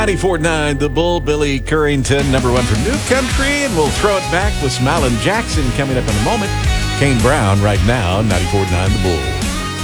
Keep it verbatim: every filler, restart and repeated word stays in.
ninety-four point nine The Bull, Billy Currington, number one from New Country, and we'll throw it back with some Alan Jackson coming up in a moment. Kane Brown right now, ninety-four point nine The Bull.